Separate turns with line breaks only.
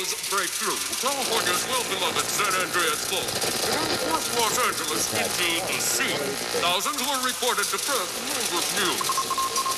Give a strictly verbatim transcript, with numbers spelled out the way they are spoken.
tornadoes break through California's well-beloved San Andreas Fault and force Los Angeles into the sea. Thousands were reported depressed with news.